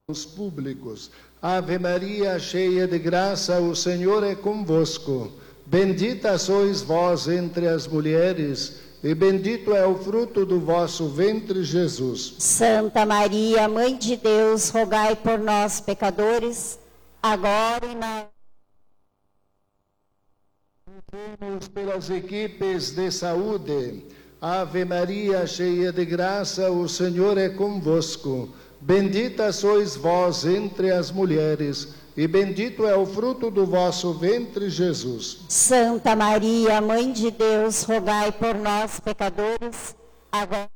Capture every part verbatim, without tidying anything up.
públicos. Ave Maria, cheia de graça, o Senhor é convosco. Bendita sois vós entre as mulheres, e bendito é o fruto do vosso ventre, Jesus. Santa Maria, Mãe de Deus, rogai por nós, pecadores, agora e na... Pedimos pelas equipes de saúde. Ave Maria, cheia de graça, o Senhor é convosco. Bendita sois vós entre as mulheres, e bendito é o fruto do vosso ventre, Jesus. Santa Maria, Mãe de Deus, rogai por nós, pecadores, agora...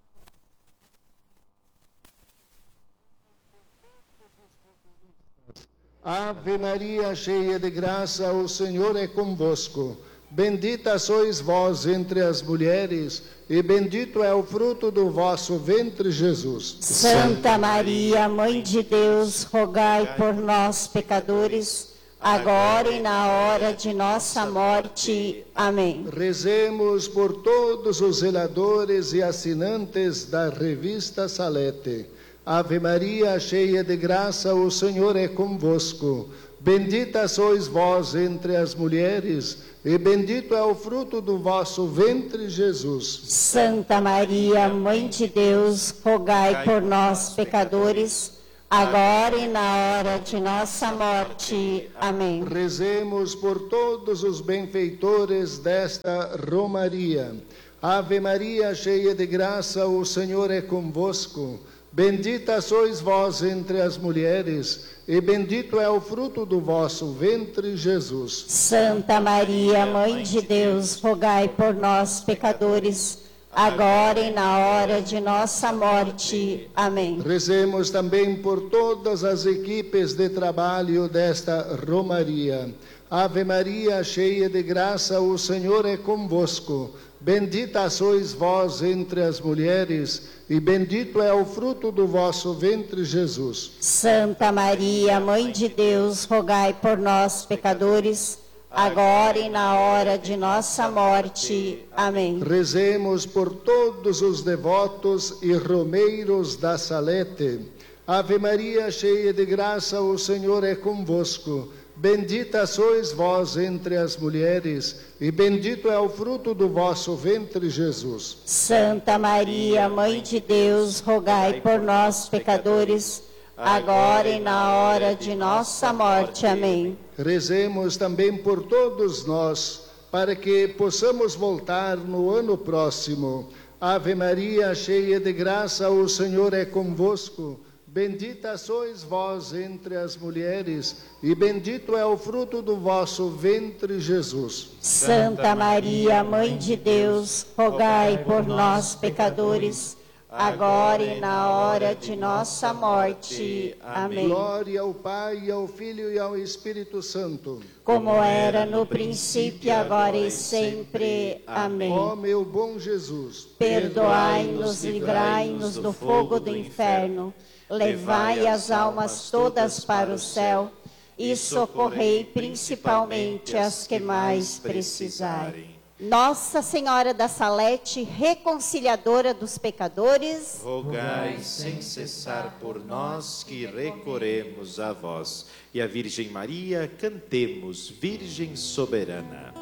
Ave Maria, cheia de graça, o Senhor é convosco. Bendita sois vós entre as mulheres, e bendito é o fruto do vosso ventre, Jesus. Santa Maria, Mãe de Deus, rogai por nós, pecadores, agora e na hora de nossa morte. Amém. Rezemos por todos os zeladores e assinantes da revista Salete. Ave Maria, cheia de graça, o Senhor é convosco. Bendita sois vós entre as mulheres, e bendito é o fruto do vosso ventre, Jesus. Santa Maria, Mãe de Deus, rogai por nós, pecadores, agora e na hora de nossa morte. Amém. Rezemos por todos os benfeitores desta romaria. Ave Maria, cheia de graça, o Senhor é convosco. Bendita sois vós entre as mulheres, e bendito é o fruto do vosso ventre, Jesus. Santa Maria, Mãe de Deus, rogai por nós, pecadores, agora e na hora de nossa morte. Amém. Rezemos também por todas as equipes de trabalho desta romaria. Ave Maria, cheia de graça, o Senhor é convosco. Bendita sois vós entre as mulheres, e bendito é o fruto do vosso ventre, Jesus. Santa Maria, Mãe de Deus, rogai por nós, pecadores, agora e na hora de nossa morte. Amém. Rezemos por todos os devotos e romeiros da Salete. Ave Maria, cheia de graça, o Senhor é convosco. Bendita sois vós entre as mulheres, e bendito é o fruto do vosso ventre, Jesus. Santa Maria, Mãe de Deus, rogai por nós, pecadores, agora e na hora de nossa morte. Amém. Rezemos também por todos nós, para que possamos voltar no ano próximo. Ave Maria, cheia de graça, o Senhor é convosco. Bendita sois vós entre as mulheres, e bendito é o fruto do vosso ventre, Jesus. Santa Maria, Mãe de Deus, rogai por nós, pecadores, agora e na hora de nossa morte. Amém. Glória ao Pai, ao Filho e ao Espírito Santo. Como era no princípio, agora e sempre. Amém. Ó meu bom Jesus, perdoai-nos e livrai-nos do fogo do inferno. Levai as almas todas para o céu e socorrei principalmente as que mais precisarem. Nossa Senhora da Salete, reconciliadora dos pecadores, rogai sem cessar por nós que recorremos a vós. E a Virgem Maria, cantemos, Virgem soberana.